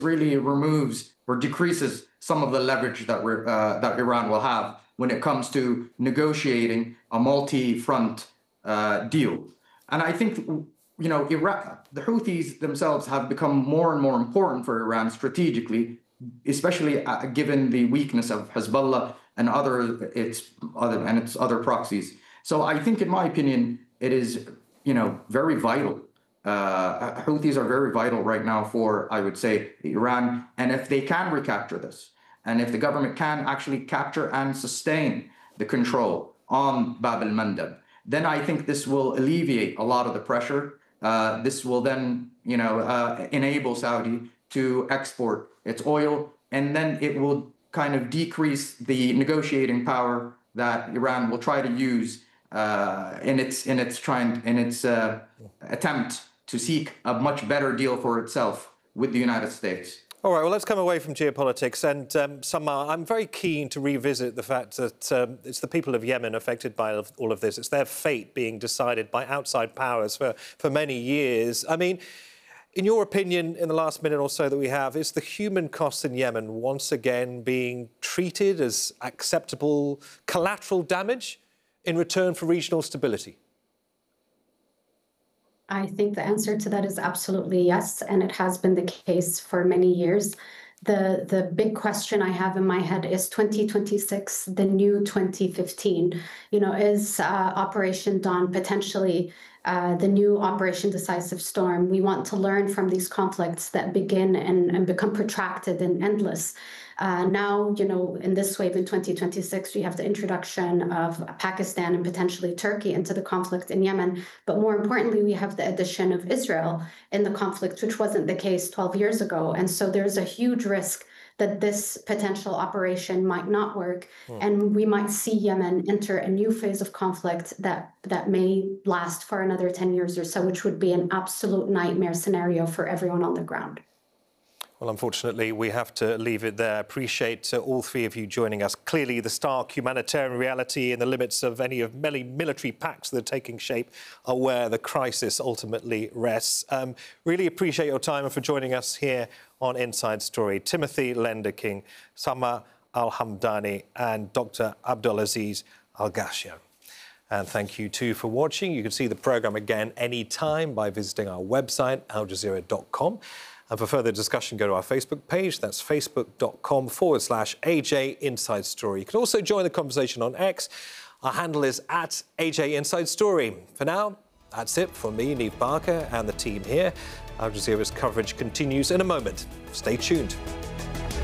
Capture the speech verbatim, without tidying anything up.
really removes or decreases some of the leverage that we're uh, that Iran will have when it comes to negotiating a multi-front uh, deal. And I think, you know, Iraq, the Houthis themselves have become more and more important for Iran strategically, especially uh, given the weakness of Hezbollah and other its other and its other proxies. So I think, in my opinion, it is, you know, very vital. Uh, Houthis are very vital right now for, I would say, Iran. And if they can recapture this, and if the government can actually capture and sustain the control on Bab el-Mandeb, then I think this will alleviate a lot of the pressure. Uh, this will then, you know, uh, enable Saudi to export its oil, and then it will kind of decrease the negotiating power that Iran will try to use uh, in its in its trying in its uh, attempt to seek a much better deal for itself with the United States. All right, well, let's come away from geopolitics. And um, Samar, I'm very keen to revisit the fact that um, it's the people of Yemen affected by all of this. It's their fate being decided by outside powers for, for many years. I mean, in your opinion, in the last minute or so that we have, is the human cost in Yemen once again being treated as acceptable collateral damage in return for regional stability? I think the answer to that is absolutely yes, and it has been the case for many years. The, the big question I have in my head is twenty twenty-six, the new twenty fifteen. You know, is uh, Operation Dawn potentially uh, the new Operation Decisive Storm? We want to learn from these conflicts that begin and, and become protracted and endless. Uh, now, you know, in this wave in twenty twenty-six, we have the introduction of Pakistan and potentially Turkey into the conflict in Yemen. But more importantly, we have the addition of Israel in the conflict, which wasn't the case twelve years ago. And so there's a huge risk that this potential operation might not work. Hmm. And we might see Yemen enter a new phase of conflict that, that may last for another ten years or so, which would be an absolute nightmare scenario for everyone on the ground. Well, unfortunately, we have to leave it there. Appreciate uh, all three of you joining us. Clearly, the stark humanitarian reality and the limits of any of many military pacts that are taking shape are where the crisis ultimately rests. Um, really appreciate your time and for joining us here on Inside Story. Timothy Lenderking, Samar Al-Hamdani and Doctor Abdulaziz Al-Gashia. And thank you, too, for watching. You can see the programme again anytime by visiting our website, al jazeera dot com. And for further discussion, go to our Facebook page. That's facebook.com forward slash AJ Inside Story. You can also join the conversation on X. Our handle is at A J Inside Story. For now, that's it for me, Niamh Barker, and the team here. Al Jazeera's coverage continues in a moment. Stay tuned.